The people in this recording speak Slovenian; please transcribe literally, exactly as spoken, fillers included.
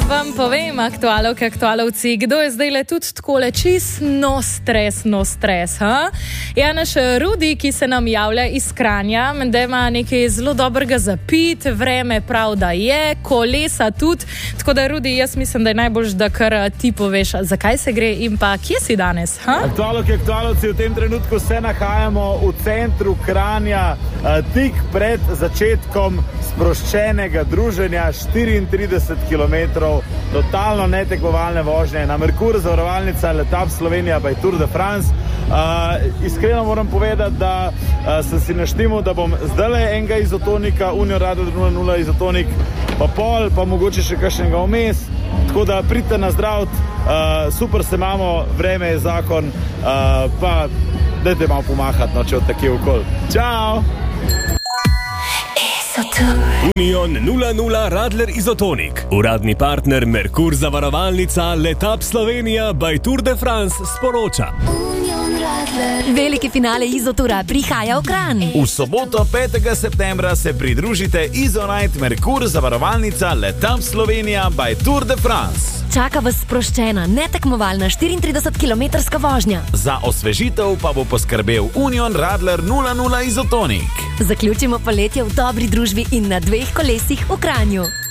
vam povem, aktualovke, aktualovci, kdo je zdaj le tudi takole čist no stres, no stres, ha? Ja, naš Rudi, ki se nam javlja iz Kranja, da ima nekaj zelo dobrega za pit, vreme prav, da je, kolesa tudi, tako da Rudi, jaz mislim, da je najboljš, da kar ti poveš, zakaj se gre in pa kje si danes, ha? Aktualovke, aktualovci, v tem trenutku se nahajamo v centru Kranja, tik pred začetkom sproščenega druženja, štiriintrideset kilometrov, totalno netekmovalne vožnje na Merkur, zavarovalnica Le Tap Slovenija by Tour de France. Uh, iskreno moram povedati, da uh, sem si naštimal, da bom zdajle enega izotonika, Union Radler nula nula izotonik, pa pol, pa mogoče še kakšnega vmes, tako da pridite na zdravt, uh, super se imamo, vreme je zakon, uh, pa dajte malo pomahati, no, če od takje okol. Čau! Union nula nula Radler izotonik. Uradni partner Merkur zavarovalnica Le Tap Slovenija by Tour de France sporoča. Veliki finale Izotura prihaja v Kranj. V soboto petega septembra se pridružite Izonite Merkur zavarovalnica Le Tap Slovenija by Tour de France. Čaka vas sproščena, netekmovalna štiriintridesetkilometrska vožnja. Za osvežitev pa bo poskrbel Union Radler nula nula izotonik. Zaključimo poletje v dobri družbi in na dveh kolesih v Kranju.